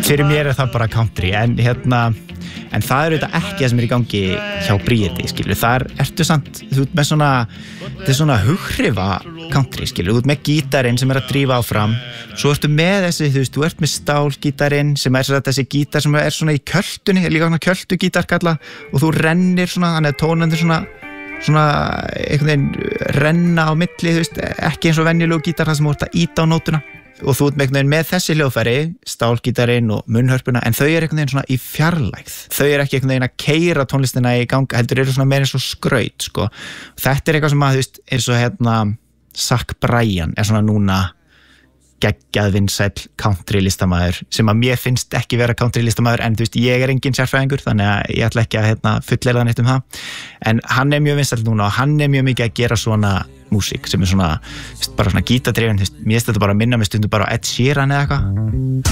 fyrir mér það bara country en en það auðvitað ekki það sem í gangi hjá Bríeti, skilur, þar ertu samt, þú ert með svona, þetta svona hugrifa country, skilur, þú ert með gítarinn sem að drífa áfram, svo ertu með þessi, þú ert með stálgítarinn sem þessi gítar sem svona í költunni, líka svona költugítar kalla, og þú rennir svona, þannig að tónendur svona einhvern veginn renna á milli, ekki eins og venjulegu gítar þar sem þú ert að íta á nótuna. Og þú ert með þessi hljóðfæri, stálgítarinn og munnhörpuna, en þau einhvern veginn svona í fjarlægð. Þau ekki einhvern veginn að keyra tónlistina í ganga, heldur svona meira eins og skraut, sko. Þetta eitthvað sem að, eins og Zach Bryan svona núna geggjað vinsæll country listamaður, sem að mér finnst ekki vera country listamaður, en ég engin sérfræðingur, þannig að ég ætla ekki að fullera neitt það. En hann mjög vinsæll núna og hann mjög mikið að gera svona músík sem svona, bara svona gítardrifin, mér finnst þetta bara að minna mig stundum bara á Ed Sheeran eða eitthvað.